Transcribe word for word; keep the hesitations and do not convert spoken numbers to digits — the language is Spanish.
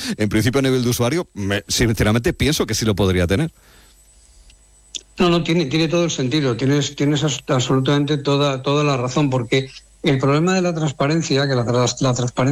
en principio a nivel de usuario, me, sinceramente pienso que sí lo podría tener. No, no, tiene, tiene todo el sentido, tienes, tienes absolutamente toda, toda la razón, porque el problema de la transparencia, que la, la transparencia